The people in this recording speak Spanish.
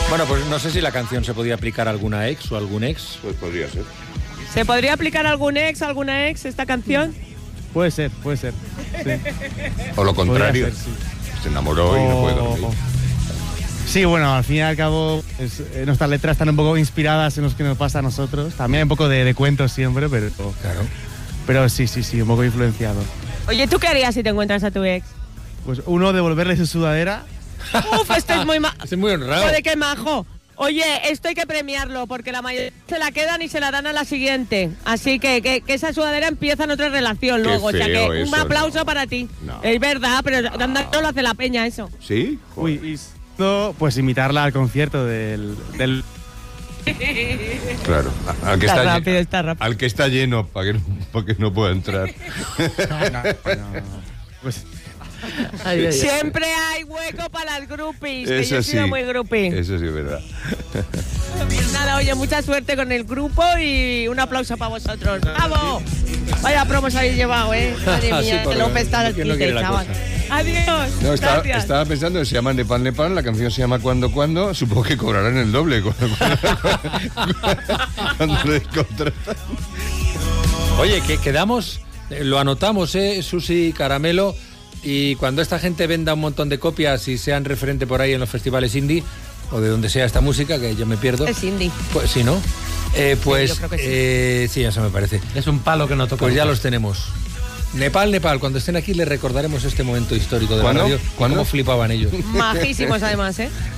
Bueno, pues no sé si la canción se podía aplicar a alguna ex o algún ex. Pues podría ser. ¿Se podría aplicar a alguna ex esta canción? Puede ser. Sí. O lo contrario. Ser, sí. Se enamoró y no puede dormir. Sí, bueno, al fin y al cabo nuestras letras están un poco inspiradas en lo que nos pasa a nosotros. También hay un poco de cuentos siempre, pero Claro. Pero sí, un poco influenciado. Oye, ¿tú qué harías si te encuentras a tu ex? Pues uno, devolverle su sudadera. Uf, esto es muy Es muy honrado. Joder, qué majo. Oye, esto hay que premiarlo, porque la mayoría se la quedan y se la dan a la siguiente. Así que esa sudadera empieza en otra relación Qué luego. O sea que feo un eso, aplauso no. para ti. No. Es verdad, pero no lo hace la peña eso. ¿Sí? Uy, y pues invitarla al concierto del Claro. Al que Está está, rápido, está rápido. Al que está lleno, para que no pueda entrar. No. Pues Siempre hay hueco para las groupies, que Eso yo he sido sí. muy groupie. Eso sí es verdad. Pues nada, oye, mucha suerte con el grupo y un aplauso para vosotros. ¡Bravo! Vaya promos habéis llevado, ¿eh? Madre Sí, mía, porque López está no al quiere quite, la chaval. cosa. Adiós. No, Gracias. estaba pensando que se llama Nepal, la canción se llama Cuando, supongo que cobrarán el doble cuando les contratan. Oye, que quedamos, lo anotamos, Susi Caramelo, y cuando esta gente venda un montón de copias y sean referente por ahí en los festivales indie, o de donde sea esta música, que yo me pierdo. Es indie. Pues sí, ¿no? Pues yo creo que sí, eso me parece. Es un palo que no toca. Pues ya los tenemos. Nepal, cuando estén aquí les recordaremos este momento histórico de la ¿Cuándo? radio. ¿Cuándo? Cómo flipaban ellos. Majísimos además, ¿eh?